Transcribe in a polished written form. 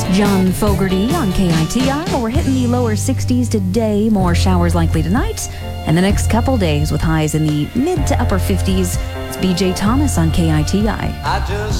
John Fogerty on KITI. We're hitting the lower 60s today. More showers likely tonight and the next couple days with highs in the mid to upper 50s. It's BJ Thomas on KITI.